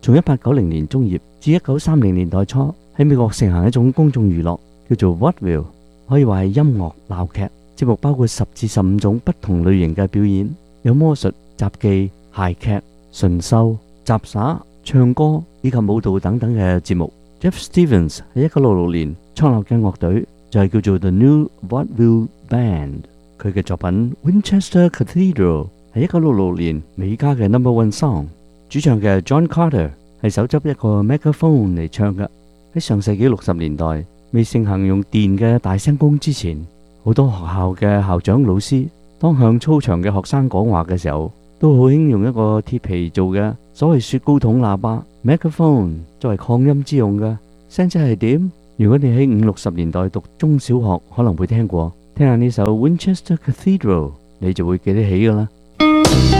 從1890年中葉至1930年代初，喺美國盛行一種公眾娛樂，叫做 Vaudeville，可以話係音樂鬧劇。節目包括10至15種不同類型嘅表演，有魔術、雜技、諧劇、純秀、雜耍、唱歌以及舞蹈等等嘅節目。Jeff Stevens 喺1966年創立嘅樂隊就係叫做 The New Vaudeville Band。佢嘅作品 Winchester Cathedral 係1966年美加嘅 No.1 song。主唱嘅 John Carter 係手執一個 megaphone 嚟唱嘅。喺上世紀60年代未盛行用電嘅大聲公之前，好多學校嘅校長老師當向操場嘅學生講話嘅時候，都好興用一個鐵皮做嘅所謂雪糕筒喇叭 megaphone 作為擴音之用嘅。聲質係點？如果你喺50、60年代讀中小學，可能會聽過。聽下呢首 Winchester Cathedral， 你就會記得起㗎啦。